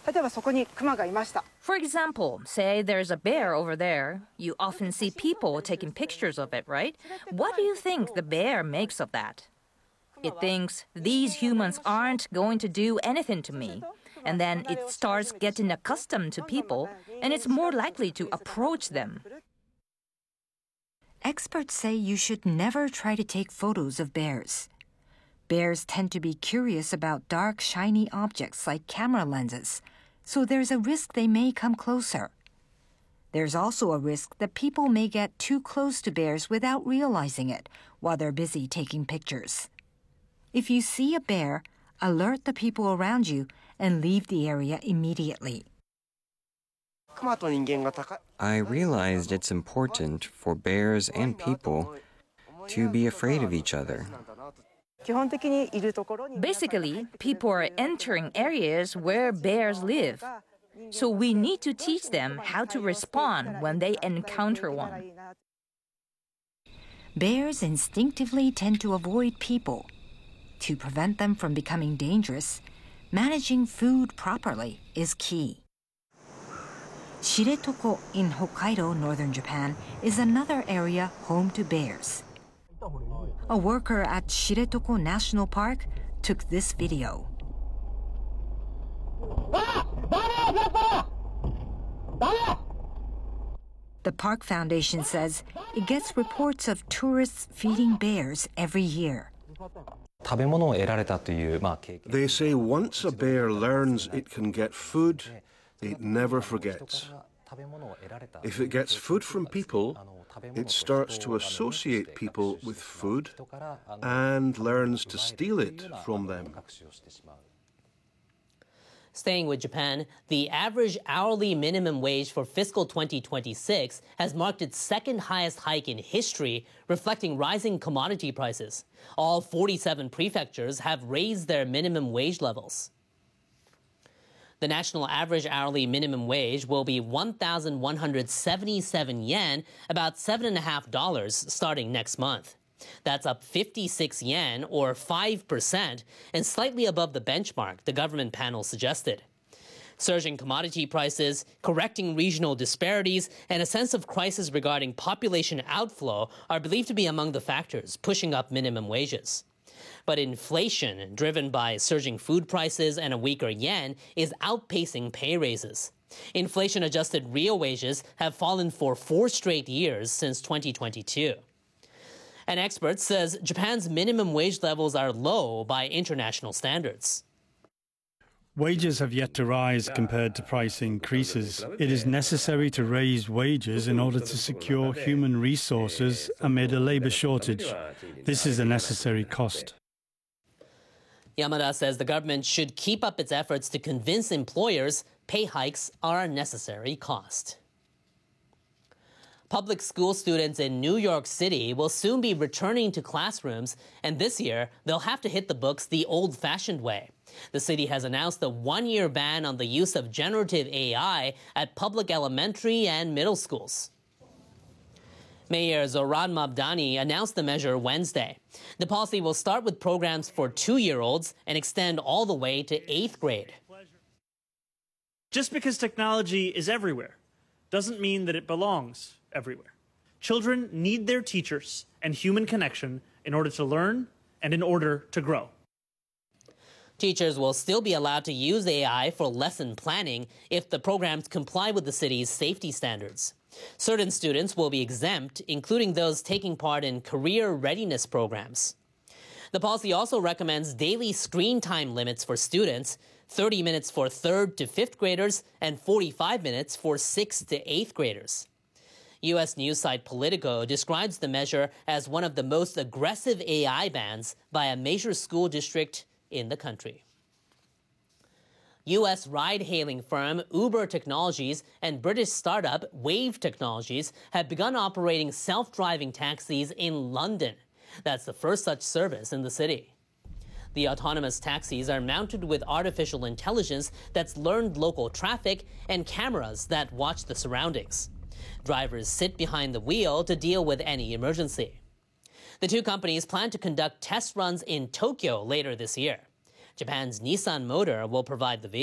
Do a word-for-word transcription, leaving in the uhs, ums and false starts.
For example, say there's a bear over there. You often see people taking pictures of it, right? What do you think the bear makes of that? It thinks, these humans aren't going to do anything to me. And then it starts getting accustomed to people, and it's more likely to approach them. Experts say you should never try to take photos of bears. Bears tend to be curious about dark, shiny objects like camera lenses, so there's a risk they may come closer. There's also a risk that people may get too close to bears without realizing it while they're busy taking pictures. If you see a bear, alert the people around you and leave the area immediately. I realized it's important for bears and people to be afraid of each other. Basically, people are entering areas where bears live. So we need to teach them how to respond when they encounter one. Bears instinctively tend to avoid people. To prevent them from becoming dangerous, managing food properly is key. Shiretoko in Hokkaido, northern Japan, is another area home to bears. A worker at Shiretoko National Park took this video. The Park Foundation says it gets reports of tourists feeding bears every year. They say once a bear learns it can get food, it never forgets. If it gets food from people, it starts to associate people with food and learns to steal it from them. Staying with Japan, the average hourly minimum wage for fiscal twenty twenty-six has marked its second highest hike in history, reflecting rising commodity prices. All forty-seven prefectures have raised their minimum wage levels. The national average hourly minimum wage will be one thousand one hundred seventy-seven yen, about seven point five dollars, starting next month. That's up fifty-six yen, or five percent, and slightly above the benchmark the government panel suggested. Surging commodity prices, correcting regional disparities, and a sense of crisis regarding population outflow are believed to be among the factors pushing up minimum wages. But inflation, driven by surging food prices and a weaker yen, is outpacing pay raises. Inflation-adjusted real wages have fallen for four straight years since twenty twenty-two. An expert says Japan's minimum wage levels are low by international standards. Wages have yet to rise compared to price increases. It is necessary to raise wages in order to secure human resources amid a labor shortage. This is a necessary cost. Yamada says the government should keep up its efforts to convince employers pay hikes are a necessary cost. Public school students in New York City will soon be returning to classrooms, and this year they'll have to hit the books the old-fashioned way. The city has announced a one-year ban on the use of generative A I at public elementary and middle schools. Mayor Zoran Mabdani announced the measure Wednesday. The policy will start with programs for two-year-olds and extend all the way to eighth grade. Just because technology is everywhere doesn't mean that it belongs everywhere. Children need their teachers and human connection in order to learn and in order to grow. Teachers will still be allowed to use A I for lesson planning if the programs comply with the city's safety standards. Certain students will be exempt, including those taking part in career readiness programs. The policy also recommends daily screen time limits for students, thirty minutes for third to fifth graders and forty-five minutes for sixth to eighth graders. U S news site Politico describes the measure as one of the most aggressive A I bans by a major school district in the country. U S ride-hailing firm Uber Technologies and British startup Wave Technologies have begun operating self-driving taxis in London. That's the first such service in the city. The autonomous taxis are mounted with artificial intelligence that's learned local traffic and cameras that watch the surroundings. Drivers sit behind the wheel to deal with any emergency. The two companies plan to conduct test runs in Tokyo later this year. Japan's Nissan Motor will provide the vehicle.